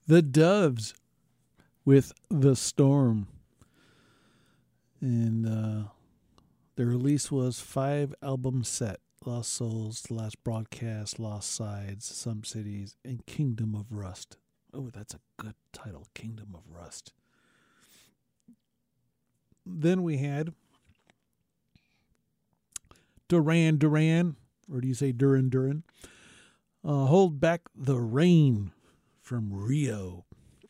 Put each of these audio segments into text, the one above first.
The Doves with The Storm. And the release was 5-album set. Lost Souls, The Last Broadcast, Lost Sides, Some Cities, and Kingdom of Rust. Oh, that's a good title, Kingdom of Rust. Then we had Duran Duran, or do you say Duran Duran? Hold Back the Rain from Rio.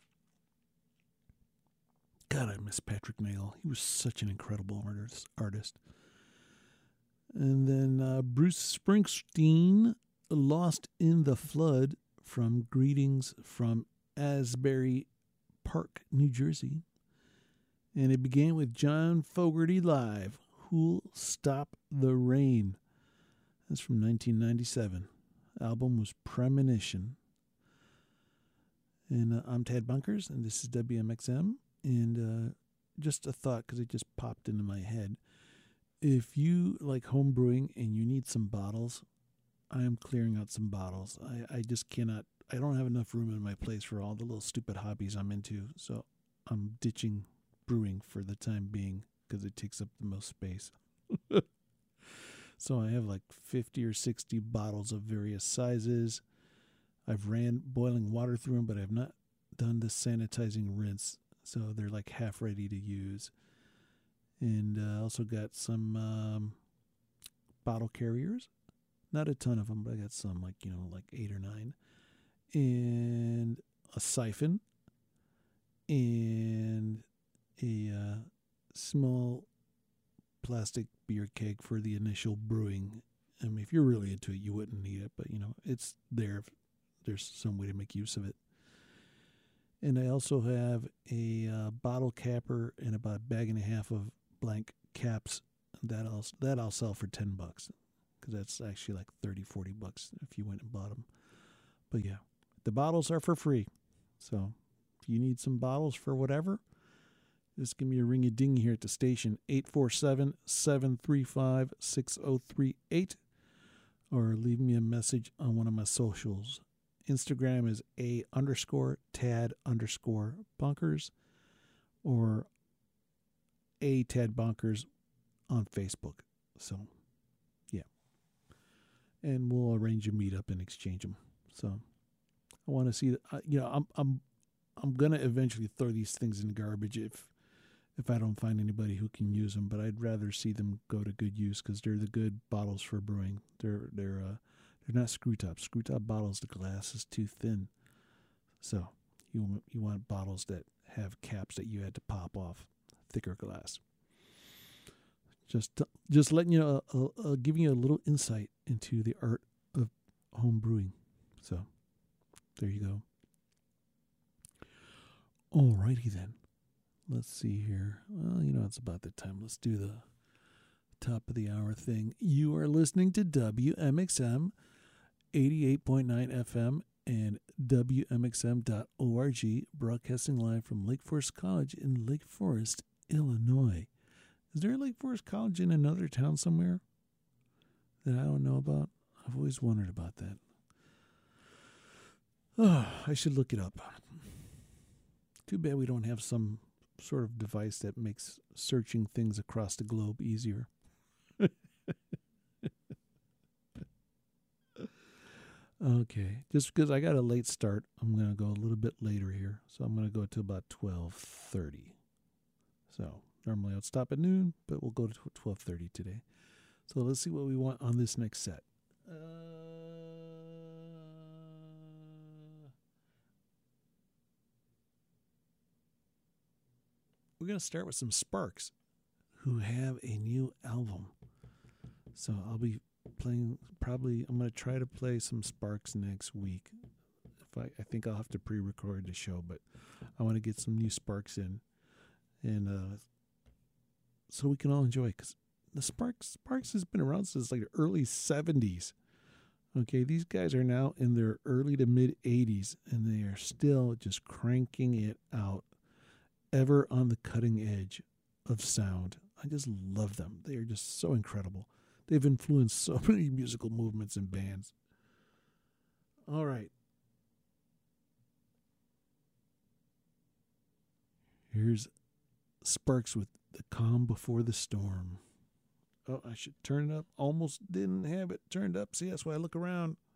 God, I miss Patrick Nale. He was such an incredible artist. And then Bruce Springsteen, Lost in the Flood from Greetings from Asbury Park, New Jersey. And it began with John Fogerty Live, Who'll Stop the Rain. That's from 1997. Album was Premonition. And I'm Tad Bunkers, and this is WMXM. And just a thought, because it just popped into my head. If you like home brewing and you need some bottles, I am clearing out some bottles. I just cannot, I don't have enough room in my place for all the little stupid hobbies I'm into. So I'm ditching brewing for the time being because it takes up the most space. So I have like 50 or 60 bottles of various sizes. I've ran boiling water through them, but I've not done the sanitizing rinse. So they're like half ready to use. And also got some bottle carriers. Not a ton of them, but I got some, like 8 or 9. And a siphon. And a small plastic beer keg for the initial brewing. I mean, if you're really into it, you wouldn't need it, but it's there if there's some way to make use of it. And I also have a bottle capper and about a bag and a half of blank caps that I'll sell for $10, because that's actually like $30-40 if you went and bought them. But yeah, the bottles are for free. So if you need some bottles for whatever, just give me a ring-a-ding here at the station, 847-735-6038, or leave me a message on one of my socials. Instagram is _Tad_Bunkers, or Tad Bunkers on Facebook. So, yeah. And we'll arrange a meetup and exchange them. So, I want to see that. I'm gonna eventually throw these things in the garbage if I don't find anybody who can use them. But I'd rather see them go to good use, because they're the good bottles for brewing. They're not screw top. Screw top bottles, the glass is too thin. So you want bottles that have caps that you had to pop off, thicker glass. Just letting you know, giving you a little insight into the art of home brewing. So there you go. Alrighty then. Let's see here. Well, it's about the time. Let's do the top of the hour thing. You are listening to WMXM 88.9 FM and WMXM.org, broadcasting live from Lake Forest College in Lake Forest, Illinois. Is there a Lake Forest College in another town somewhere that I don't know about? I've always wondered about that. Oh, I should look it up. Too bad we don't have some sort of device that makes searching things across the globe easier. Okay, just because I got a late start, I'm going to go a little bit later here. So I'm going to go to about 12:30. So normally I'd stop at noon, but we'll go to 12:30 today. So let's see what we want on this next set. We're going to start with some Sparks, who have a new album. So I'll be playing, I'm going to try to play some Sparks next week. I think I'll have to pre-record the show, but I want to get some new Sparks in, and so we can all enjoy it, because the Sparks has been around since like the early 70s. Okay, these guys are now in their early to mid 80s, and they are still just cranking it out, ever on the cutting edge of sound. I just love them. They are just so incredible. They've influenced so many musical movements and bands. All right. Here's Sparks with The Calm Before the Storm. Oh, I should turn it up. Almost didn't have it turned up. See, that's why I look around.